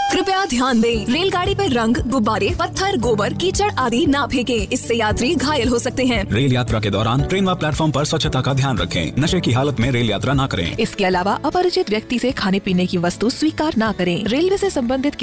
कृपया ध्यान दें, रेलगाड़ी पर रंग, गुब्बारे, पत्थर, गोबर, कीचड़ आदि ना फेंकें। इससे यात्री घायल हो सकते हैं। रेल यात्रा के दौरान ट्रेन व प्लेटफॉर्म पर स्वच्छता का ध्यान रखें। नशे की हालत में रेल यात्रा न करें। इसके अलावा अपरिचित व्यक्ति से खाने पीने की वस्तु स्वीकार न करें। रेलवे से संबंधित